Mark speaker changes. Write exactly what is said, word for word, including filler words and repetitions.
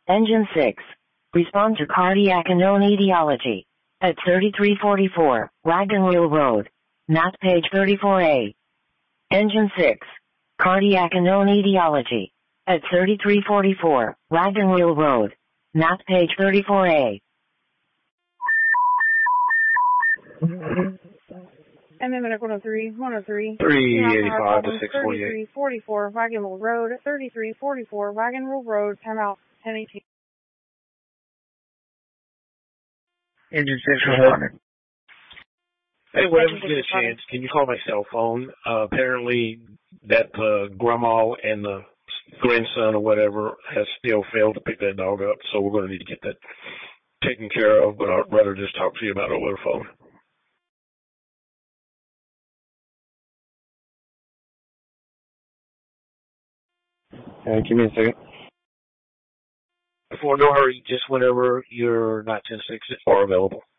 Speaker 1: Engine six. Respond to cardiac unknown etiology. At thirty-three forty-four, Wagon Wheel Road. Not page thirty-four A. Engine six. Cardiac unknown etiology. At thirty-three forty-four, Wagon Wheel Road. Not page thirty-four A.
Speaker 2: M M one oh three, one oh three.
Speaker 3: three eighty-five to six forty-eight.
Speaker 2: thirty-three forty-four, Wagon Wheel Road, thirty-three forty-four, Wagon Wheel Road, timeout, ten eighteen.
Speaker 4: Engine six responded.
Speaker 3: Hey, whenever you get a chance, can you call my cell phone? Uh, apparently, that uh, grandma and the grandson or whatever has still failed to pick that dog up, so we're going to need to get that taken care of, but I'd rather just talk to you about it over the phone.
Speaker 5: Uh, give me a second.
Speaker 3: Before, no hurry, just whenever your nine ten six are available.